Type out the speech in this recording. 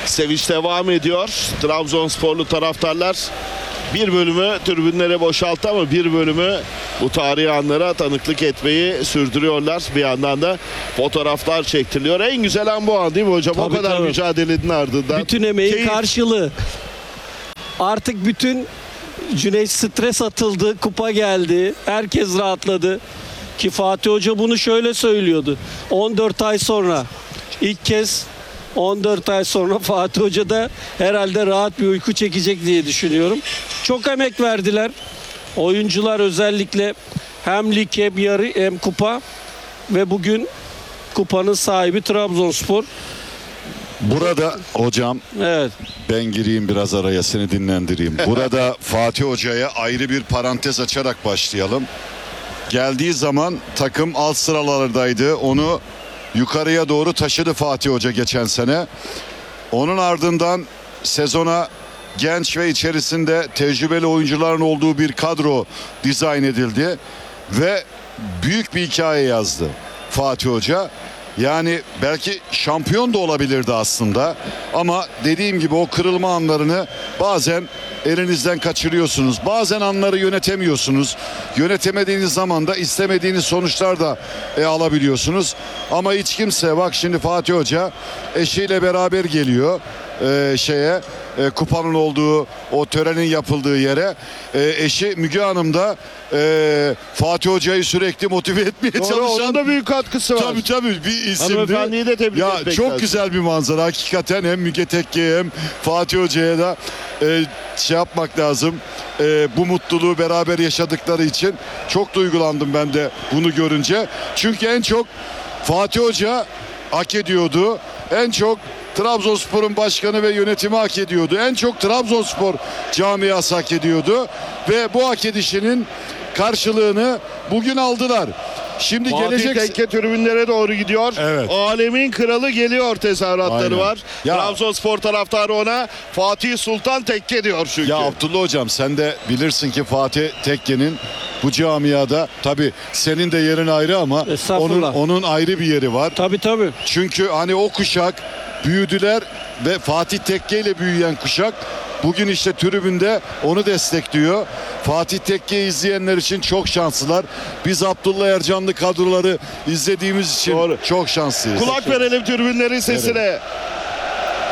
Sevinç devam ediyor. Trabzonsporlu taraftarlar bir bölümü tribünlere boşalttı ama bir bölümü bu tarihi anlara tanıklık etmeyi sürdürüyorlar. Bir yandan da fotoğraflar çektiriliyor. En güzel an bu an değil mi hocam? Tabii, o kadar tabii. mücadelenin ardından. Bütün emeğin Keyif. karşılığı. Artık bütün Cüneyt stres atıldı, kupa geldi. Herkes rahatladı. Ki Fatih Hoca bunu şöyle söylüyordu. 14 ay sonra ilk kez 14 ay sonra Fatih Hoca da herhalde rahat bir uyku çekecek diye düşünüyorum. Çok emek verdiler. Oyuncular özellikle hem lig hem yarı hem kupa ve bugün kupanın sahibi Trabzonspor. Burada hocam Evet. ben gireyim biraz araya, seni dinlendireyim. Burada Fatih Hoca'ya ayrı bir parantez açarak başlayalım. Geldiği zaman takım alt sıralardaydı. Onu yukarıya doğru taşıdı Fatih Hoca geçen sene. Onun ardından sezona genç ve içerisinde tecrübeli oyuncuların olduğu bir kadro dizayn edildi. Ve büyük bir hikaye yazdı Fatih Hoca. Yani belki şampiyon da olabilirdi aslında. Ama dediğim gibi o kırılma anlarını bazen elinizden kaçırıyorsunuz. Bazen anları yönetemiyorsunuz. Yönetemediğiniz zaman da istemediğiniz sonuçlar da alabiliyorsunuz. Ama hiç kimse, bak şimdi Fatih Hoca eşiyle beraber geliyor kupanın olduğu o törenin yapıldığı yere. Eşi Müge Hanım da Fatih Hoca'yı sürekli motive etmeye Doğru, çalışan. onun da büyük katkısı var. Tabii bir isimdi. Hanımefendiyi de tebrik Ya etmek çok lazım. güzel bir manzara hakikaten, hem Müge Tekke'ye hem Fatih Hoca'ya da yapmak lazım. Bu mutluluğu beraber yaşadıkları için çok duygulandım ben de bunu görünce. Çünkü en çok Fatih Hoca hak ediyordu. En çok Trabzonspor'un başkanı ve yönetimi hak ediyordu. En çok Trabzonspor camiası hak ediyordu. Ve bu hak edişinin karşılığını bugün aldılar. Şimdi Fatih gelecek... Tekke tribünlere doğru gidiyor. Evet. Alemin kralı geliyor tezahüratları Aynen. var. Ya- Trabzonspor taraftarı ona Fatih Sultan Tekke diyor çünkü. Ya Abdullah hocam, sen de bilirsin ki Fatih Tekke'nin bu camiada, tabii senin de yerin ayrı ama Estağfurullah. onun ayrı bir yeri var. Tabii. Çünkü hani o kuşak büyüdüler ve Fatih Tekke ile büyüyen kuşak bugün işte tribünde onu destekliyor. Fatih Tekke'yi izleyenler için çok şanslılar. Biz Abdullah Ercanlı kadroları izlediğimiz için Doğru. çok şanslıyız. Kulak verelim tribünlerin sesine.